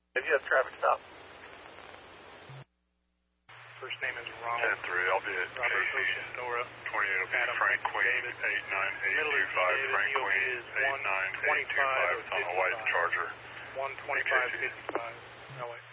Have you had traffic stop? First name is Ronald. 10-3, I'll be at Robert, KC. Ocean, Nora. 28 will be Adam, Frank Queen, David. 89825. Frank Queen, 89825. It's on a white Charger. 12555. LA.